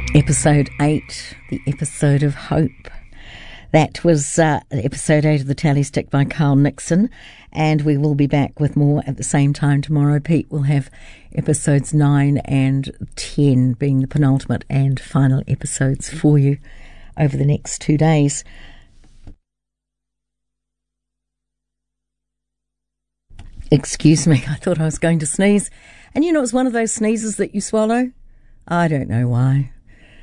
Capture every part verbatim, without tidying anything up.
Episode eight, the episode of hope. That was uh, episode eight of the Tally Stick by Carl Nixon, and we will be back with more at the same time tomorrow. Pete will have episodes nine and ten being the penultimate and final episodes for you over the next two days. Excuse me, I thought I was going to sneeze. And you know, it's one of those sneezes that you swallow. I don't know why.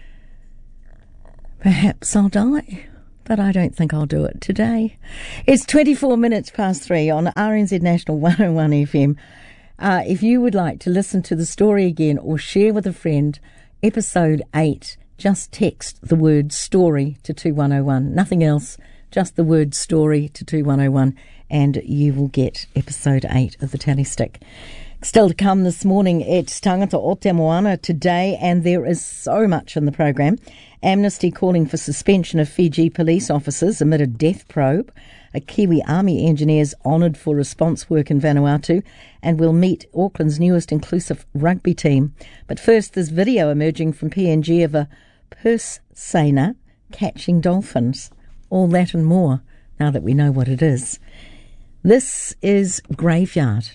Perhaps I'll die, but I don't think I'll do it today. It's twenty-four minutes past three on R N Z National one oh one F M. Uh, if you would like to listen to the story again or share with a friend, episode eight, just text the word story to two one oh one. Nothing else, just the word story to two one oh one, and you will get episode eight of the Tally Stick. Still to come this morning, it's Tangata o Te Moana today, and there is so much in the program. Amnesty calling for suspension of Fiji police officers amid a death probe. A Kiwi Army engineers honoured for response work in Vanuatu, and we'll meet Auckland's newest inclusive rugby team. But first, there's video emerging from P N G of a purse seiner catching dolphins. All that and more, now that we know what it is. This is Graveyard.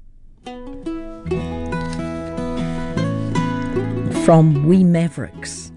From We Mavericks.